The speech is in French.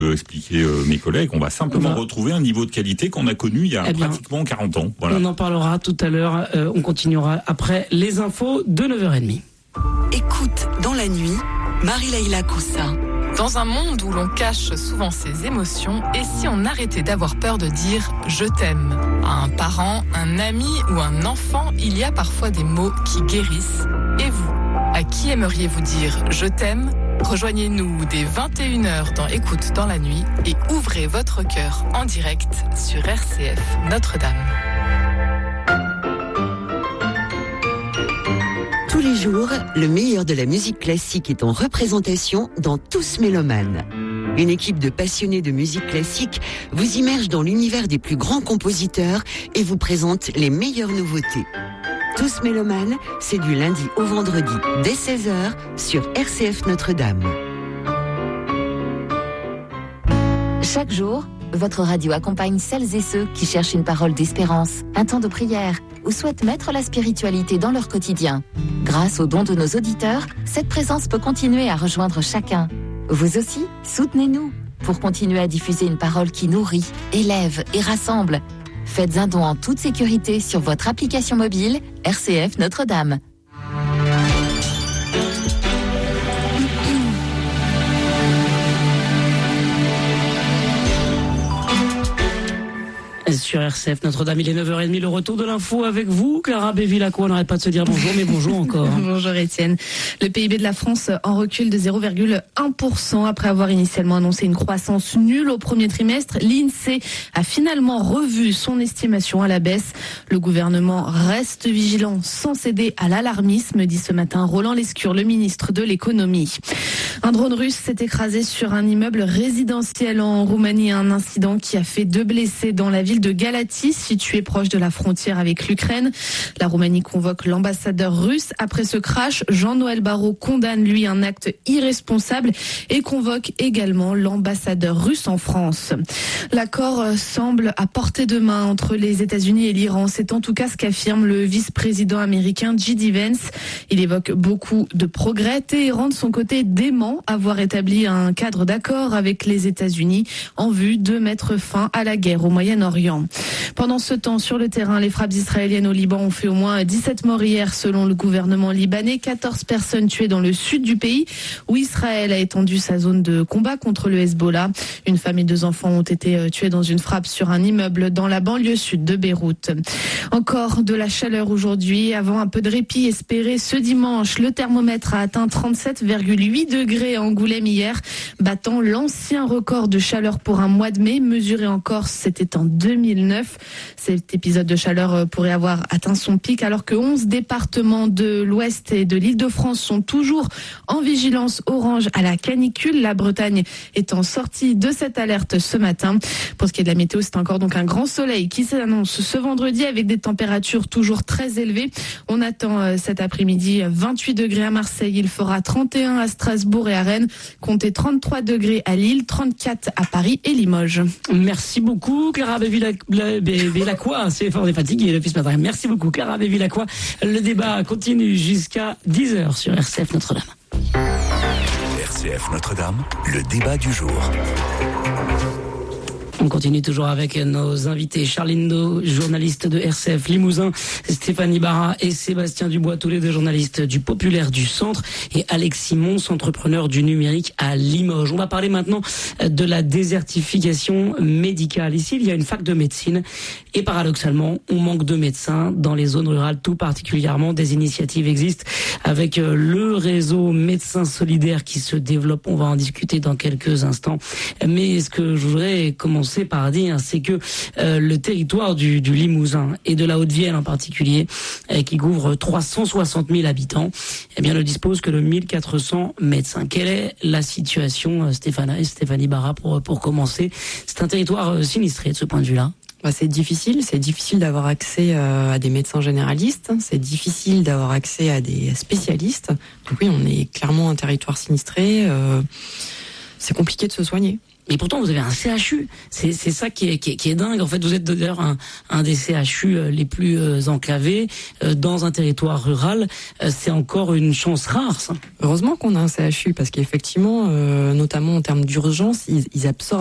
expliquer mes collègues, on va simplement retrouver un niveau de qualité qu'on a connu il y a pratiquement 40 ans. Voilà. On en parlera tout à l'heure. On continuera après les infos de 9h30. Écoute dans la nuit, Marie-Laïla Coussa. Dans un monde où l'on cache souvent ses émotions, et si on arrêtait d'avoir peur de dire « je t'aime » à un parent, un ami ou un enfant, il y a parfois des mots qui guérissent. Et vous, à qui aimeriez-vous dire « je t'aime » ? Rejoignez-nous dès 21h dans Écoute dans la nuit et ouvrez votre cœur en direct sur RCF Notre-Dame. Tous les jours, le meilleur de la musique classique est en représentation dans Tous Mélomanes. Une équipe de passionnés de musique classique vous immerge dans l'univers des plus grands compositeurs et vous présente les meilleures nouveautés. Tous Mélomanes, c'est du lundi au vendredi dès 16h sur RCF Notre-Dame. Chaque jour, votre radio accompagne celles et ceux qui cherchent une parole d'espérance, un temps de prière ou souhaitent mettre la spiritualité dans leur quotidien. Grâce aux dons de nos auditeurs, cette présence peut continuer à rejoindre chacun. Vous aussi, soutenez-nous pour continuer à diffuser une parole qui nourrit, élève et rassemble. Faites un don en toute sécurité sur votre application mobile RCF Notre-Dame. Sur RCF Notre-Dame, il est 9h30, le retour de l'info avec vous, Clara Bévilacqua. On n'arrête pas de se dire bonjour, mais bonjour encore. Bonjour Étienne. Le PIB de la France en recul de 0,1% après avoir initialement annoncé une croissance nulle au premier trimestre. L'INSEE a finalement revu son estimation à la baisse. Le gouvernement reste vigilant sans céder à l'alarmisme, dit ce matin Roland Lescure, le ministre de l'économie. Un drone russe s'est écrasé sur un immeuble résidentiel en Roumanie. Un incident qui a fait 2 blessés dans la ville de Galatie, située proche de la frontière avec l'Ukraine. La Roumanie convoque l'ambassadeur russe. Après ce crash, Jean-Noël Barrot condamne, lui, un acte irresponsable et convoque également l'ambassadeur russe en France. L'accord semble à portée de main entre les États-Unis et l'Iran. C'est en tout cas ce qu'affirme le vice-président américain J.D. Vance. Il évoque beaucoup de progrès. Téhéran, de son côté, dément avoir établi un cadre d'accord avec les États-Unis en vue de mettre fin à la guerre au Moyen-Orient. Pendant ce temps, sur le terrain, les frappes israéliennes au Liban ont fait au moins 17 morts hier selon le gouvernement libanais. 14 personnes tuées dans le sud du pays où Israël a étendu sa zone de combat contre le Hezbollah. Une femme et 2 enfants ont été tués dans une frappe sur un immeuble dans la banlieue sud de Beyrouth. Encore de la chaleur aujourd'hui. Avant un peu de répit espéré ce dimanche, le thermomètre a atteint 37,8 degrés à Angoulême hier, battant l'ancien record de chaleur pour un mois de mai mesuré en Corse. C'était en 2009. Cet épisode de chaleur pourrait avoir atteint son pic alors que 11 départements de l'Ouest et de l'Île-de-France sont toujours en vigilance orange à la canicule. La Bretagne étant sortie de cette alerte ce matin. Pour ce qui est de la météo, c'est encore donc un grand soleil qui s'annonce ce vendredi avec des températures toujours très élevées. On attend cet après-midi 28 degrés à Marseille. Il fera 31 à Strasbourg et à Rennes. Comptez 33 degrés à Lille, 34 à Paris et Limoges. Merci beaucoup, Clara Bévilacqua. C'est fort, on est fatigué depuis ce matin. Merci beaucoup, Clara Bévilacqua. Le débat continue jusqu'à 10h sur RCF Notre-Dame. RCF Notre-Dame, le débat du jour. On continue toujours avec nos invités. Charline Do, journaliste de RCF Limousin, Stéphanie Barra et Sébastien Dubois, tous les deux journalistes du Populaire du Centre, et Alexis Mons, entrepreneur du numérique à Limoges. On va parler maintenant de la désertification médicale. Ici, il y a une fac de médecine et paradoxalement, on manque de médecins dans les zones rurales, tout particulièrement. Des initiatives existent avec le réseau Médecins Solidaires qui se développe. On va en discuter dans quelques instants. Mais ce que je voudrais commencer par dire, c'est que le territoire du Limousin et de la Haute-Vienne en particulier, qui couvre 360 000 habitants, eh bien, ne dispose que de 1400 médecins. Quelle est la situation, Stéphanie Barra, pour commencer? C'est un territoire sinistré de ce point de vue-là. C'est difficile d'avoir accès à des médecins généralistes, c'est difficile d'avoir accès à des spécialistes. Donc oui, on est clairement un territoire sinistré, c'est compliqué de se soigner. Mais pourtant, vous avez un CHU. C'est ça qui est dingue. En fait, vous êtes d'ailleurs un des CHU les plus enclavés dans un territoire rural. C'est encore une chance rare, ça. Heureusement qu'on a un CHU, parce qu'effectivement, notamment en termes d'urgence, ils absorbent